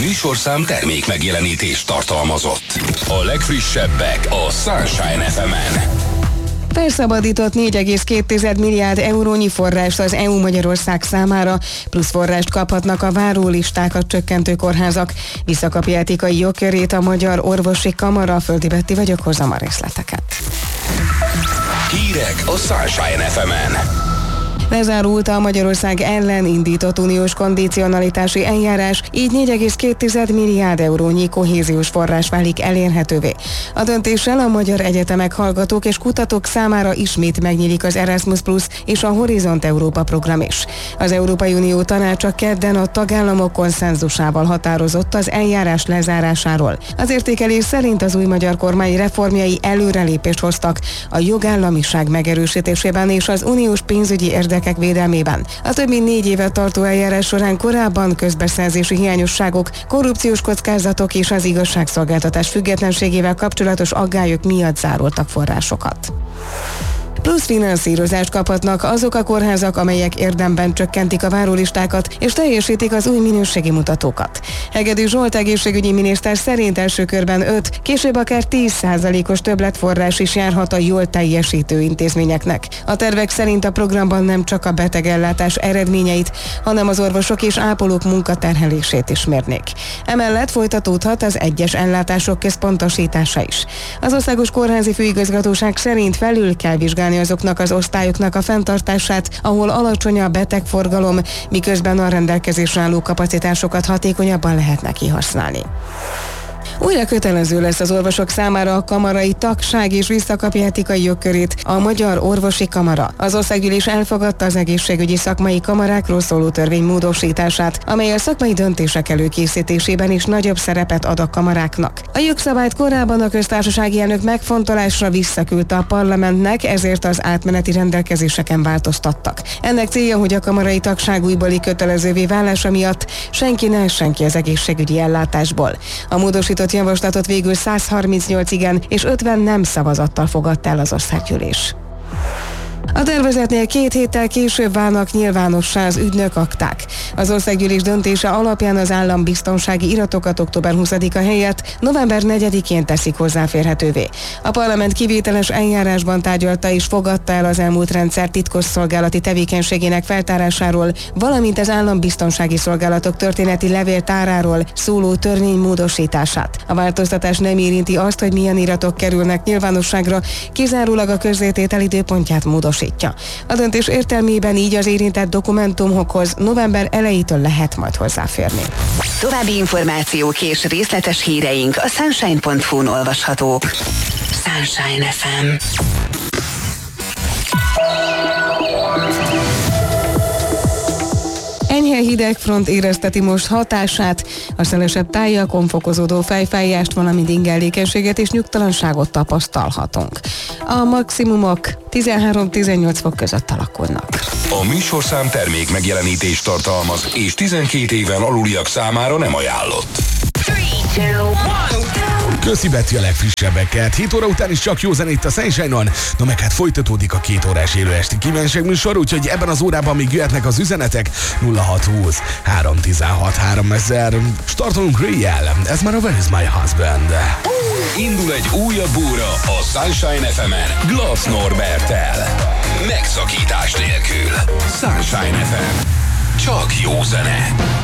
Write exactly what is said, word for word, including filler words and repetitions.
műsorszám termék megjelenítést tartalmazott. A legfrissebbek a Sunshine ef emen. Felszabadított négy egész két milliárd eurónyi forrást az é u Magyarország számára, plusz forrást kaphatnak a várólistákat csökkentő kórházak. Visszakapja etikai jogkörét a Magyar Orvosi Kamara. Földi Betti vagyok, hozzam a részleteket. Hírek a Sunshine ef emen. Lezárult a Magyarország ellen indított uniós kondicionalitási eljárás, így négy egész két milliárd eurónyi kohéziós forrás válik elérhetővé. A döntéssel a magyar egyetemek, hallgatók és kutatók számára ismét megnyílik az Erasmus Plus és a Horizont Európa program is. Az Európai Unió tanácsa kedden a tagállamok konszenzusával határozott az eljárás lezárásáról. Az értékelés szerint az új magyar kormány reformjai előrelépést hoztak a jogállamiság megerősítésében és az uniós pénzügyi érdekek védelmében. A több mint négy éve tartó eljárás során korábban közbeszerzési hiányosságok, korrupciós kockázatok és az igazságszolgáltatás függetlenségével kapcsolatos aggályok miatt zároltak forrásokat. Plusz finanszírozást kaphatnak azok a kórházak, amelyek érdemben csökkentik a várólistákat és teljesítik az új minőségi mutatókat. Hegedű Zsolt egészségügyi miniszter szerint első körben öt, később akár tíz százalékos többletforrás is járhat a jól teljesítő intézményeknek. A tervek szerint a programban nem csak a betegellátás eredményeit, hanem az orvosok és ápolók munkaterhelését is mérnék. Emellett folytatódhat az egyes ellátások központosítása is. Az Országos Kórházi Főigazgatóság szerint felül kell vizsgálni azoknak az osztályoknak a fenntartását, ahol alacsony a betegforgalom, miközben a rendelkezésre álló kapacitásokat hatékonyabban lehetne kihasználni. Újra kötelező lesz az orvosok számára a kamarai tagság és visszakapja etikai jogkörét a Magyar Orvosi Kamara. Az országgyűlés elfogadta az egészségügyi szakmai kamarákról szóló törvény módosítását, amely a szakmai döntések előkészítésében is nagyobb szerepet ad a kamaráknak. A jogszabályt korábban a köztársasági elnök megfontolásra visszaküldte a parlamentnek, ezért az átmeneti rendelkezéseken változtattak. Ennek célja, hogy a kamarai tagság újbóli kötelezővé válása miatt senki ne essen ki az egészségügyi ellátásból. A módosított javaslatot végül száz harmincnyolc igen és ötven nem szavazattal fogadta el az országgyűlés. A tervezetnél két héttel később válnak nyilvánossá az ügynök akták. Az országgyűlés döntése alapján az állambiztonsági iratokat október huszadika helyett november negyedikén teszik hozzáférhetővé. A parlament kivételes eljárásban tárgyalta és fogadta el az elmúlt rendszer titkosszolgálati tevékenységének feltárásáról, valamint az állambiztonsági szolgálatok történeti levéltáráról szóló törvény módosítását. A változtatás nem érinti azt, hogy milyen iratok kerülnek nyilvánosságra, kizárólag a közzététel időpontját módosítja. A döntés értelmében így az érintett dokumentumokhoz november elejétől lehet majd hozzáférni. További információk és részletes híreink a sunshine pont hu-n olvashatók. Sunshine ef em. Enyhe hidegfront érezteti most hatását, a szelesebb tájakon fokozódó fejfájást, valamint ingellékenységet és nyugtalanságot tapasztalhatunk. A maximumok tizenhárom-tizennyolc fok között alakulnak. A műsorszám termék megjelenítést tartalmaz, és tizenkét éven aluliak számára nem ajánlott. Köszi Beti a legfrissebbeket. hét óra után is csak jó zenét a Sunshine-on. No meg hát folytatódik a két órás élő esti kívánságműsor, úgyhogy ebben az órában még jöhetnek az üzenetek. Nulla hat húsz három tizenhat háromezer. Startolunk Ray-jel. Ez már a Where is my husband? Indul egy újabb óra a Sunshine ef emen Glass Norberttel. Megszakítás nélkül. Sunshine ef em. Csak jó zene.